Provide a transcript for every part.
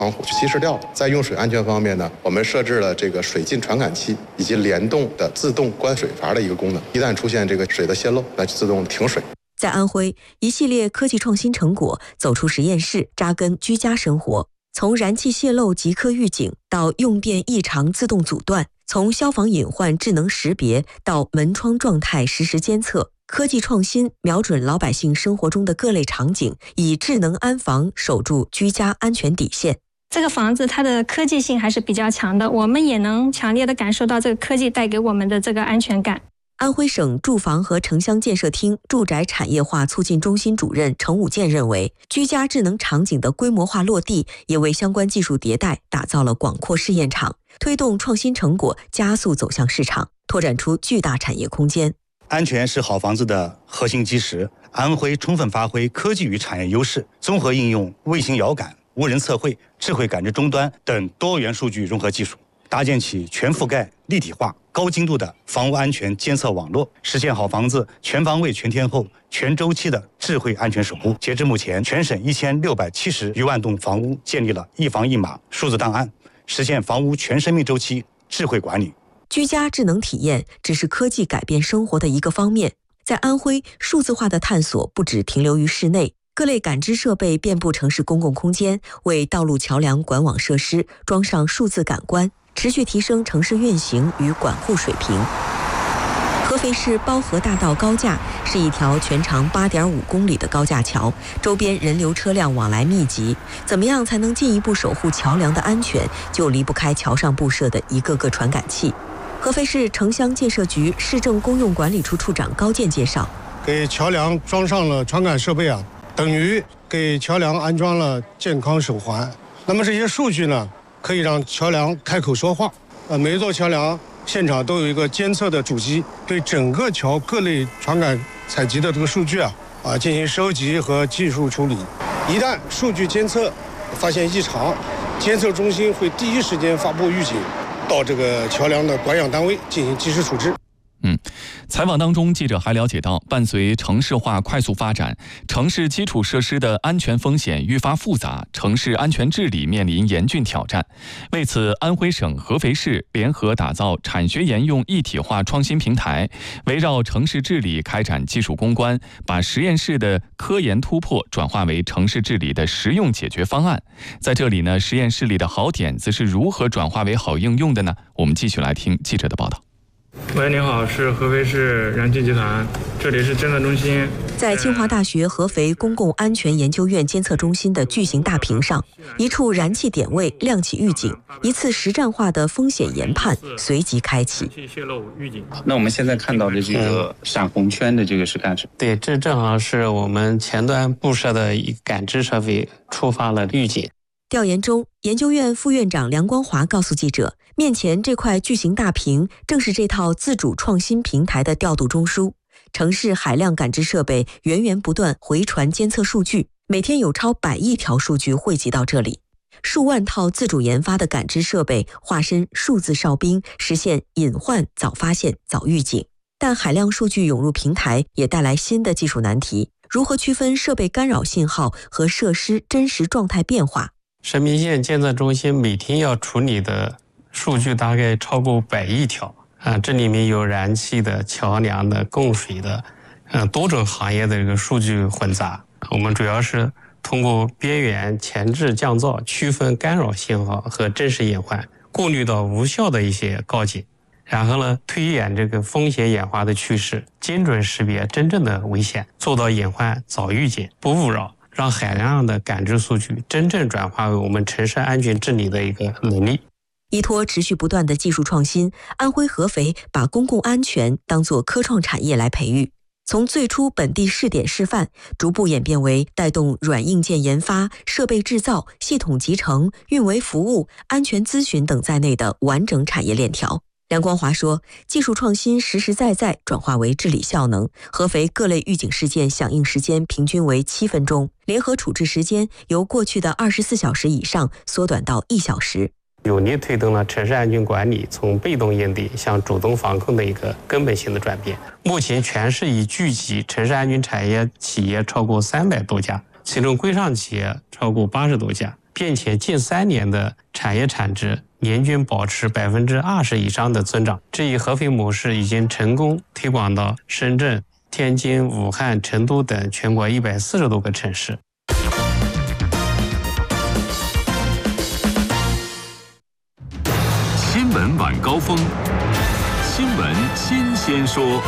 防腐去稀释掉。在用水安全方面呢，我们设置了这个水浸传感器以及联动的自动关水阀的一个功能，一旦出现这个水的泄漏，那就自动停水。 在安徽，一系列科技创新成果走出实验室，扎根居家生活。从燃气泄漏即刻预警到用电异常自动阻断，从消防隐患智能识别到门窗状态实时监测，科技创新瞄准老百姓生活中的各类场景，以智能安防守住居家安全底线。 这个房子它的科技性还是比较强的，我们也能强烈的感受到这个科技带给我们的这个安全感。 安徽省住房和城乡建设厅住宅产业化促进中心主任程武建认为，居家智能场景的规模化落地，也为相关技术迭代打造了广阔试验场，推动创新成果加速走向市场，拓展出巨大产业空间。 安全是好房子的核心基石。安徽充分发挥科技与产业优势，综合应用卫星遥感、无人测绘、智慧感知终端等多元数据融合技术，搭建起全覆盖、立体化、高精度的房屋安全监测网络，实现好房子全方位、全天候、全周期的智慧安全守护。截至目前，全省1670余万栋房屋建立了一房一码数字档案，实现房屋全生命周期智慧管理。 居家智能体验只是科技改变生活的一个方面，在安徽，数字化的探索不只停留于室内，各类感知设备遍布城市公共空间，为道路、桥梁、管网设施装上数字感官，持续提升城市运行与管护水平。合肥市包河大道高架是一条全长8.5公里的高架桥，周边人流车辆往来密集。怎么样才能进一步守护桥梁的安全，就离不开桥上布设的一个个传感器。合肥市城乡建设局市政公用管理处处长高健介绍， 给桥梁装上了传感设备等于给桥梁安装了健康手环。那么这些数据呢，可以让桥梁开口说话。每一座桥梁现场都有一个监测的主机，对整个桥各类传感采集的这个数据进行收集和技术处理。一旦数据监测发现异常，监测中心会第一时间发布预警，到这个桥梁的管养单位进行及时处置。 采访当中，记者还了解到，伴随城市化快速发展，城市基础设施的安全风险愈发复杂，城市安全治理面临严峻挑战。为此，安徽省合肥市联合打造产学研用一体化创新平台，围绕城市治理开展技术攻关，把实验室的科研突破转化为城市治理的实用解决方案。在这里呢，实验室里的好点子是如何转化为好应用的呢？我们继续来听记者的报道。 喂，您好，是合肥市燃气集团，这里是监测中心。 在清华大学合肥公共安全研究院监测中心的巨型大屏上，一处燃气点位亮起预警，一次实战化的风险研判随即开启。 燃气泄漏预警。 那我们现在看到的这个闪红圈的这个是干什么？ 对，这正好是我们前端布设的一个感知设备触发了预警。 调研中，研究院副院长梁光华告诉记者，面前这块巨型大屏正是这套自主创新平台的调度中枢。城市海量感知设备源源不断回传监测数据，每天有超100亿条数据汇集到这里。数万套自主研发的感知设备化身数字哨兵，实现隐患早发现、早预警。但海量数据涌入平台，也带来新的技术难题：如何区分设备干扰信号和设施真实状态变化？ 生命线监测中心每天要处理的数据大概超过100亿条这里面有燃气的、桥梁的、供水的，多种行业的这个数据混杂。我们主要是通过边缘前置降噪区分干扰信号和真实隐患，过滤到无效的一些告警，然后呢，推演这个风险演化的趋势，精准识别真正的危险，做到隐患早预警、不误扰，让海量的感知数据真正转化为我们城市安全治理的一个能力。 依托持续不断的技术创新，安徽合肥把公共安全当作科创产业来培育。从最初本地试点示范，逐步演变为带动软硬件研发、设备制造、系统集成、运维服务、安全咨询等在内的完整产业链条。梁光华说，技术创新实实在在转化为治理效能，合肥各类预警事件响应时间平均为7分钟，联合处置时间由过去的24小时以上缩短到1小时。 有力推动了城市安全管理从被动应对向主动防控的一个根本性的转变。目前全市已聚集城市安全产业企业超过300多家，其中规上企业超过80多家， 并且近3年的产业产值年均保持20%以上的增长。这一合肥模式已经成功推广到深圳、天津、武汉、成都等全国140多个城市。 新闻晚高峰，新闻新鲜说。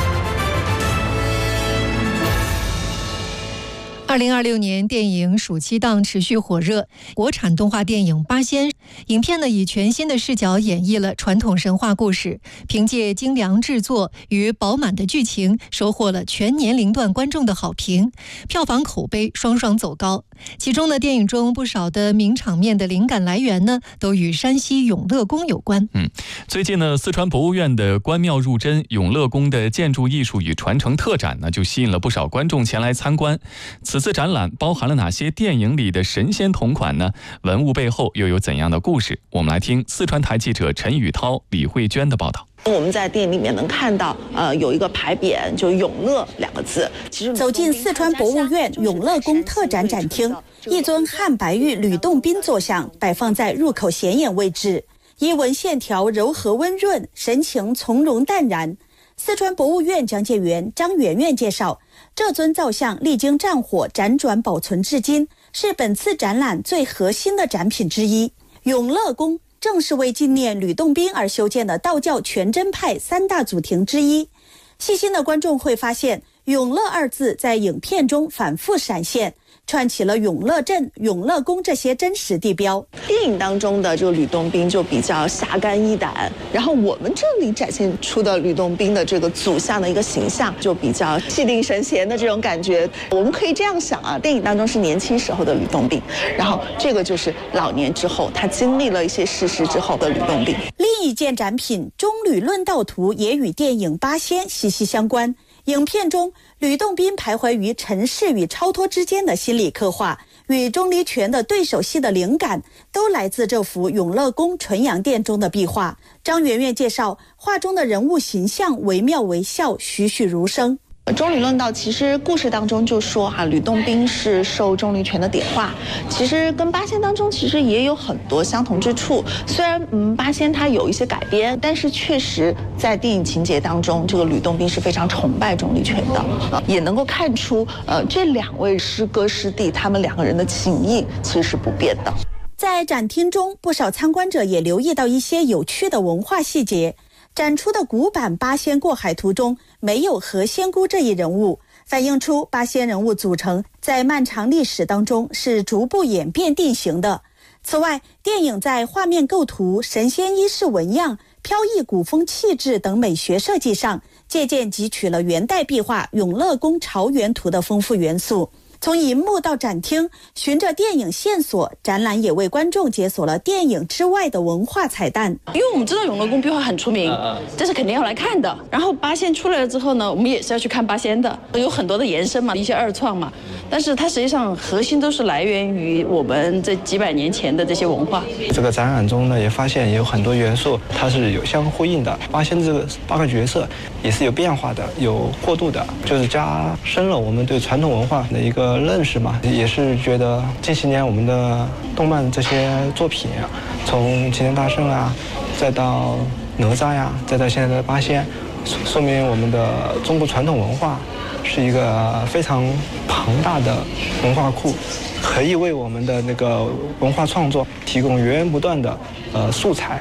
2026年电影暑期档持续火热，国产动画电影《八仙》影片呢以全新的视角演绎了传统神话故事，凭借精良制作与饱满的剧情，收获了全年龄段观众的好评，票房口碑双双走高。其中呢，电影中不少的名场面的灵感来源呢，都与山西永乐宫有关。 最近呢，四川博物院的观庙入真永乐宫的建筑艺术与传承特展呢，就吸引了不少观众前来参观。此次展览包含了哪些电影里的神仙同款呢？文物背后又有怎样的故事？我们来听四川台记者陈宇涛、李慧娟的报道。 我们在电影里面能看到，有一个牌匾，就"永乐"2个字。其实走进四川博物院永乐宫特展展厅，一尊汉白玉吕洞宾坐像摆放在入口显眼位置，衣纹线条柔和温润，神情从容淡然。四川博物院讲解员张媛媛介绍，这尊造像历经战火辗转保存至今，是本次展览最核心的展品之一。永乐宫正是为纪念吕洞宾而修建的道教全真派3大祖庭之一。细心的观众会发现，永乐2字在影片中反复闪现，串起了永乐镇、永乐宫这些真实地标。 电影当中的这个吕洞宾就比较侠肝义胆，然后我们这里展现出的吕洞宾的这个祖像的一个形象就比较气定神闲的这种感觉。我们可以这样想啊，电影当中是年轻时候的吕洞宾，然后这个就是老年之后他经历了一些事实之后的吕洞宾。 另一件展品《中吕论道图》也与电影《八仙》息息相关。影片中，吕洞宾徘徊于尘世与超脱之间的心理刻画，与钟离权的对手戏的灵感，都来自这幅永乐宫纯阳殿中的壁画。张媛媛介绍，画中的人物形象惟妙惟肖，栩栩如生。 中吕论道其实故事当中就说吕洞宾是受钟离权的点化，其实跟八仙当中其实也有很多相同之处。虽然八仙它有一些改编，但是确实在电影情节当中，这个吕洞宾是非常崇拜钟离权的，也能够看出这2位师哥师弟他们2个人的情谊其实是不变的。 在展厅中，不少参观者也留意到一些有趣的文化细节。展出的古版八仙过海图中没有何仙姑这一人物，反映出八仙人物组成在漫长历史当中是逐步演变定型的。此外，电影在画面构图、神仙衣饰纹样、飘逸古风气质等美学设计上，借鉴汲取了元代壁画《永乐宫朝元图》的丰富元素。从银幕到展厅，循着电影线索，展览也为观众解锁了电影之外的文化彩蛋。 因为我们知道永乐宫壁画很出名，这是肯定要来看的。然后八仙出来了之后呢，我们也是要去看八仙的，有很多的延伸嘛，一些二创嘛。但是它实际上核心都是来源于我们这几百年前的这些文化。 这个展览中呢，也发现有很多元素它是有相呼应的。八仙这个8个角色也是有变化的，有过渡的，就是加深了我们对传统文化的一个认识嘛。也是觉得近些年我们的动漫这些作品从齐天大圣啊，再到哪吒呀，再到现在的八仙，说明我们的中国传统文化是一个非常庞大的文化库，可以为我们的那个文化创作提供源源不断的素材。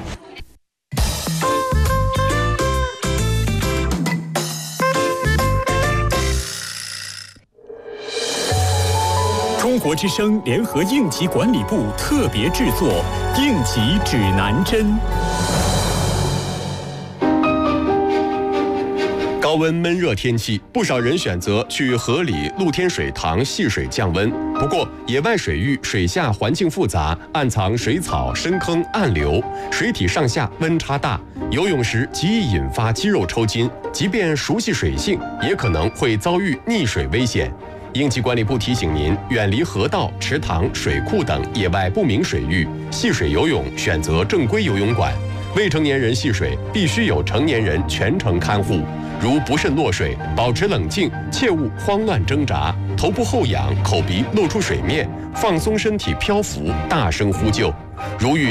中国之声联合应急管理部特别制作《应急指南针》。 高温闷热天气，不少人选择去河里、露天水塘戏水降温。不过，野外水域水下环境复杂，暗藏水草、深坑、暗流，水体上下温差大，游泳时极易引发肌肉抽筋。即便熟悉水性，也可能会遭遇溺水危险。应急管理部提醒您，远离河道、池塘、水库等野外不明水域，戏水游泳选择正规游泳馆。未成年人戏水必须有成年人全程看护。 如不慎落水，保持冷静，切勿慌乱挣扎，头部后仰，口鼻露出水面，放松身体漂浮，大声呼救。如遇